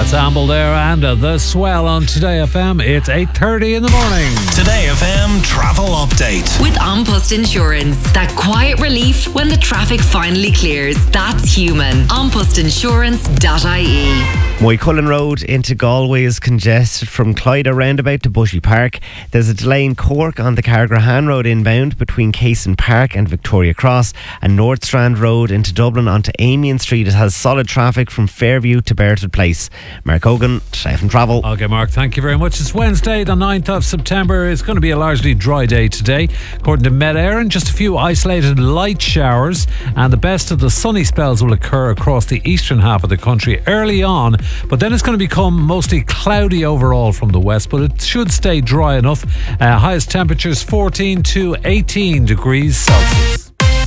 That's Amble there and The Swell on Today FM. It's 8:30 in the morning. Today FM travel update. With An Post Insurance. That quiet relief when the traffic finally clears. That's human. AnPostInsurance.ie. Moycullen Road into Galway is congested from Clyde roundabout to Bushy Park. There's a delay in Cork on the Carrigrahan Road inbound between Cason Park and Victoria Cross, and North Strand Road into Dublin onto Amiens Street. It has solid traffic from Fairview to Berthoud Place. Mark Hogan, Chef and Travel. Okay, Mark, thank you very much. It's Wednesday, the 9th of September. It's going to be a largely dry day today. According to Met Éireann, just a few isolated light showers, and the best of the sunny spells will occur across the eastern half of the country early on, but then it's going to become mostly cloudy overall from the west, but it should stay dry enough. Highest temperatures 14 to 18 degrees Celsius.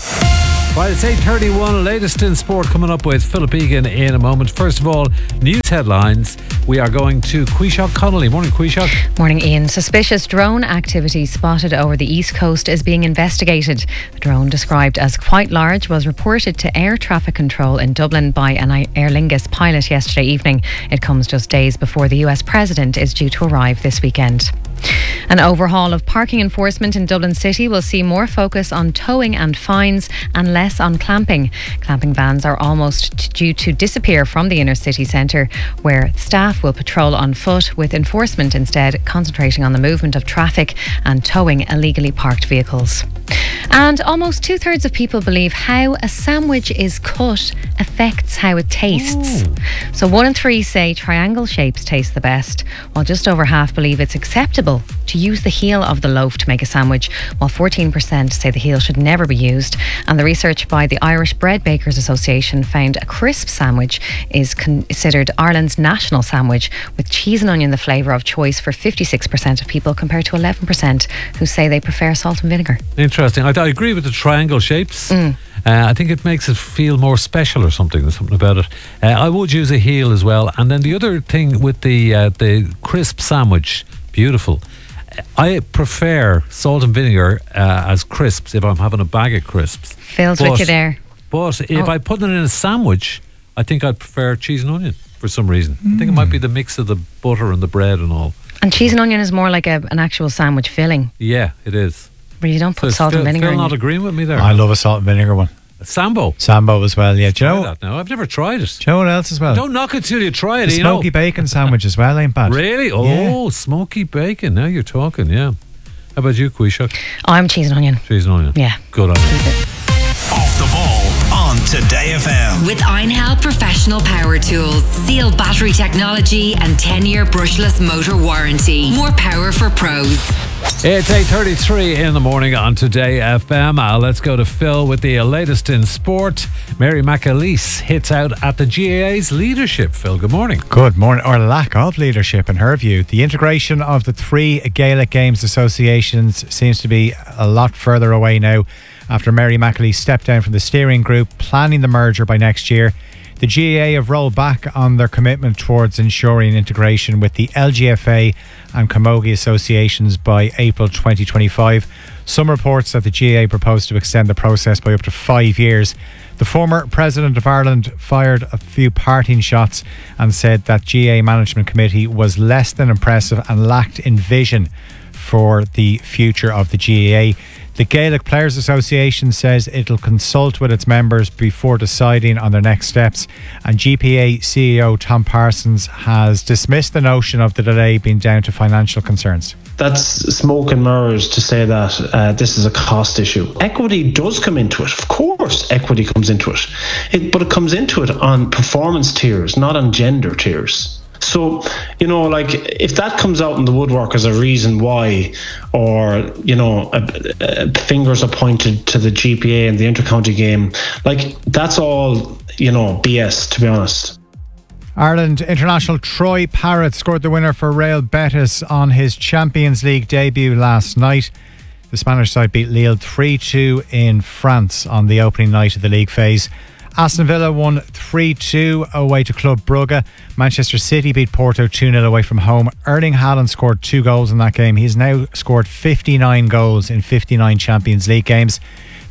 Right, it's 8:31. Latest in sport coming up with Philip Egan in a moment. First of all, news headlines. We are going to Quishok Connolly. Morning, Quishok. Morning, Ian. Suspicious drone activity spotted over the east coast is being investigated. The drone, described as quite large, was reported to air traffic control in Dublin by an Aer Lingus pilot yesterday evening. It comes just days before the US president is due to arrive this weekend. An overhaul of parking enforcement in Dublin City will see more focus on towing and fines and less on clamping. Clamping vans are almost due to disappear from the inner city centre, where staff will patrol on foot, with enforcement instead concentrating on the movement of traffic and towing illegally parked vehicles. And almost 2/3 of people believe how a sandwich is cut affects how it tastes. So 1 in 3 say triangle shapes taste the best, while just over half believe it's acceptable to use the heel of the loaf to make a sandwich, while 14% say the heel should never be used. And the research by the Irish Bread Bakers Association found a crisp sandwich is considered Ireland's national sandwich, with cheese and onion the flavour of choice for 56% of people, compared to 11% who say they prefer salt and vinegar. Interesting. I agree with the triangle shapes. I think it makes it feel more special or something. There's something about it. I would use a heel as well. And then the other thing with the crisp sandwich, beautiful. I prefer salt and vinegar as crisps if I'm having a bag of crisps. Phil's with you there. But if I put it in a sandwich, I think I'd prefer cheese and onion for some reason. I think it might be the mix of the butter and the bread and all. And cheese and onion is more like an actual sandwich filling. Yeah, it is. But you don't put salt and vinegar in. Phil not agreeing with me there. I love a salt and vinegar one. Sambo as well, yeah. Do you know that now? I've never tried it. Do you know what else as well? Don't knock it till you try it. The smoky bacon sandwich as well ain't bad. Really? Oh, smoky bacon. Now you're talking, yeah. How about you, Quishok? I'm cheese and onion. Cheese and onion. Yeah. Good on you. Off the ball on Today FM. With Einhell Professional Power Tools. Seal battery technology and 10-year brushless motor warranty. More power for pros. It's 8:33 in the morning on Today FM. Let's go to Phil with the latest in sport. Mary McAleese hits out at the GAA's leadership. Phil, good morning. Good morning, or lack of leadership in her view. The integration of the 3 Gaelic Games associations seems to be a lot further away now, after Mary McAleese stepped down from the steering group, planning the merger by next year. The GAA have rolled back on their commitment towards ensuring integration with the LGFA and Camogie associations by April 2025. Some reports that the GAA proposed to extend the process by up to 5 years. The former President of Ireland fired a few parting shots and said that GAA Management Committee was less than impressive and lacked in vision for the future of the GAA. The Gaelic Players Association says it'll consult with its members before deciding on their next steps, and GPA CEO Tom Parsons has dismissed the notion of the delay being down to financial concerns. That's smoke and mirrors to say that this is a cost issue. Equity does come into it. Of course, equity comes into it. But it comes into it on performance tiers, not on gender tiers. So, if that comes out in the woodwork as a reason why, or, fingers are pointed to the GPA and the inter-county game, that's all, BS, to be honest. Ireland international Troy Parrott scored the winner for Real Betis on his Champions League debut last night. The Spanish side beat Lille 3-2 in France on the opening night of the league phase. Aston Villa won 3-2 away to Club Brugge. Manchester City beat Porto 2-0 away from home. Erling Haaland scored 2 goals in that game. He's now scored 59 goals in 59 Champions League games.